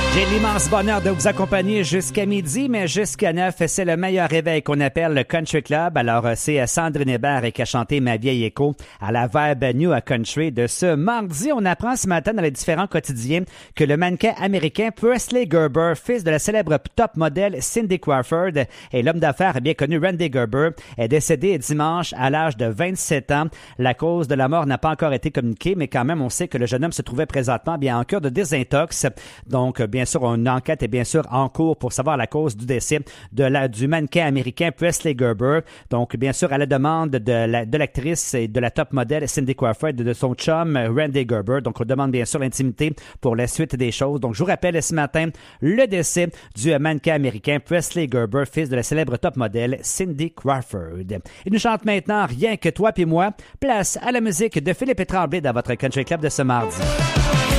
J'ai l'immense bonheur de vous accompagner jusqu'à midi, mais jusqu'à 9, c'est le meilleur réveil qu'on appelle le Country Club. Alors, c'est Sandrine Hébert qui a chanté Ma vieille écho à la vibe New Country de ce mardi. On apprend ce matin dans les différents quotidiens que le mannequin américain Presley Gerber, fils de la célèbre top modèle Cindy Crawford et l'homme d'affaires bien connu Randy Gerber, est décédé dimanche à l'âge de 27 ans. La cause de la mort n'a pas encore été communiquée, mais quand même, on sait que le jeune homme se trouvait présentement bien en cure de désintox. Donc, bien sûr, une enquête est bien sûr en cours pour savoir la cause du décès du mannequin américain Presley Gerber. Donc, bien sûr, à la demande de l'actrice et de la top modèle Cindy Crawford et de son chum Randy Gerber. Donc, on demande bien sûr l'intimité pour la suite des choses. Donc, je vous rappelle ce matin le décès du mannequin américain Presley Gerber, fils de la célèbre top modèle Cindy Crawford. Il nous chante maintenant Rien que toi puis moi. Place à la musique de Philippe Tremblay dans votre Country Club de ce mardi.